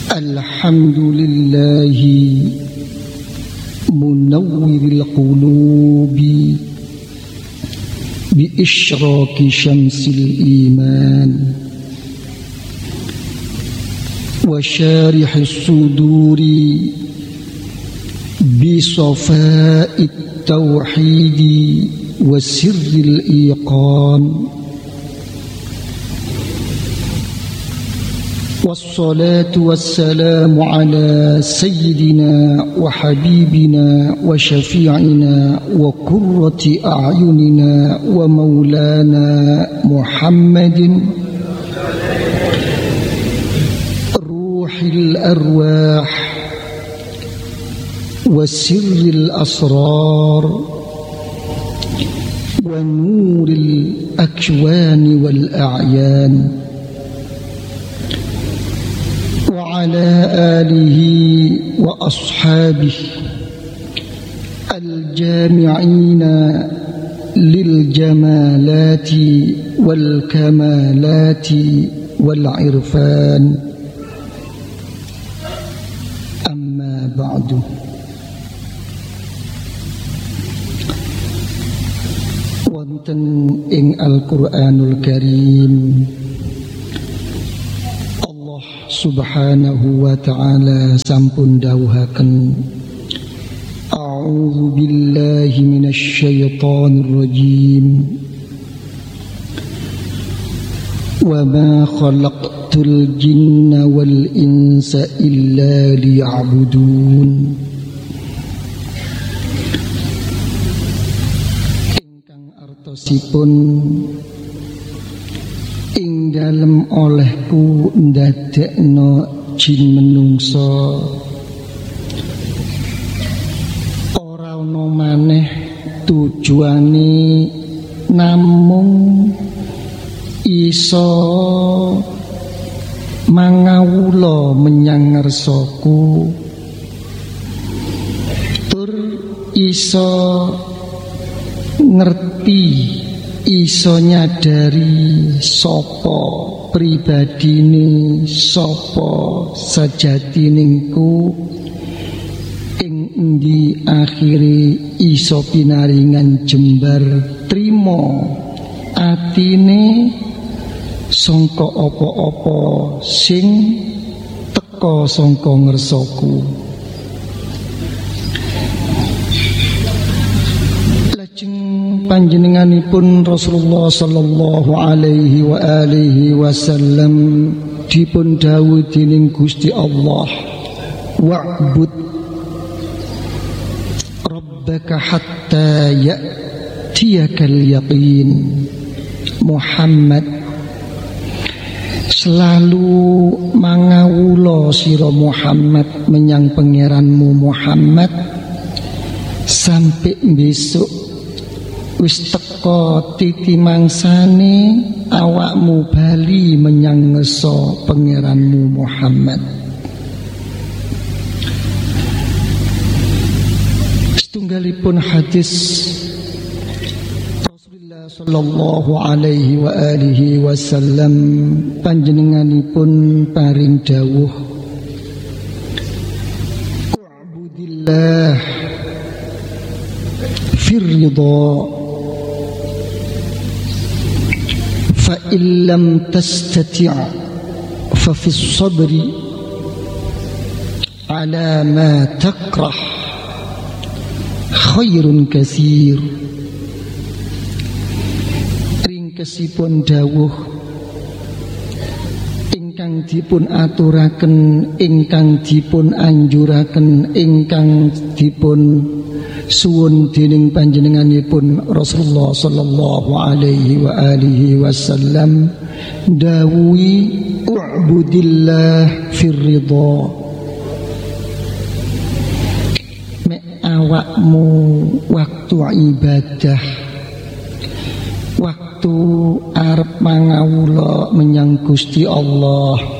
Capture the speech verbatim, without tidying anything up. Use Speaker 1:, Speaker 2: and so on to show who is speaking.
Speaker 1: Alhamdulillahi munawwiril qulubi bi isyraqi syamsil iman wa syarihis suduri bi safa'it tauhidi wa sirril iqan. Wassalatu wassalamu ala sayyidina wa habibina wa syafi'ina wa qurrati a'yunina wa maulana Muhammadin ruhil arwah wa sirril asrar wa nuril akwani wal a'yan. وعلى آله وأصحابه الجامعين للجمالات والكمالات والعرفان. أما بعد، wonten ing Al-Qur'anul Karim Subhanahu wa ta'ala sampun dawuhaken, a'udzu billahi minasy syaithanir rajim, wa ma khalaqtul jinna wal insa illa liya'budun. Ingkang artosipun ing dalem olehku ndadekno jin menungso ora ana maneh tujuane namung iso mangawula menyang ngarsaku tur iso ngerti, iso nyadari sapa pribadine, sapa sajatiningku, ing endi akhire iso pinaringan jembar trimo atine sangka apa-apa sing teka sangka ngersaku. Panjenenganipun Rasulullah sallallahu alaihi wa alihi wasallam dipun dawuh dening Gusti Allah, wa'bud rabbaka hatta ya'tiyakal yaqin. Muhammad, selalu mangawula sira Muhammad menyang pangeranmu Muhammad sampai besok wis teka titi mangsane awakmu bali menyang ngeso pangeranmu Muhammad. Setunggalipun hadis Rasulullah sallallahu alaihi wa alihi wasallam panjenenganipun paring dawuh, u'budillah firridha فإن لم تستطع ففي الصبر على ما تكره خير كثير. Ringkesipun dawuh ingkang dipun aturaken, ingkang dipun anjuraken, ingkang dipun suwun dening panjenenganipun Rasulullah sallallahu alaihi wa alihi wasallam dawuhi, u'budillah firridha. Mek awakmu waktu ibadah, waktu arep mangawula menyang Gusti Allah,